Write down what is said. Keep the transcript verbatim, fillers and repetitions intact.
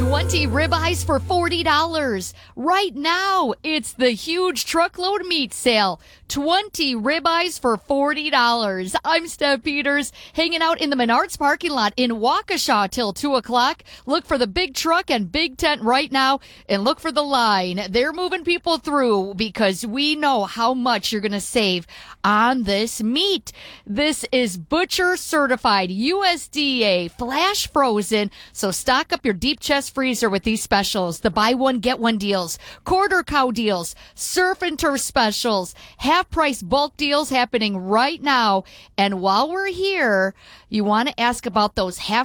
twenty ribeyes for forty dollars. Right now, it's the huge truckload meat sale. twenty ribeyes for forty dollars. I'm Steph Peters, hanging out in the Menards parking lot in Waukesha till two o'clock. Look for the big truck and big tent right now, and look for the line. They're moving people through because we know how much you're going to save on this meat. This is butcher certified, U S D A, flash frozen, so stock up your deep chest freezer with these specials. The buy one, get one deals, quarter cow deals, surf and turf specials, half price bulk deals happening right now. And while we're here, you want to ask about those half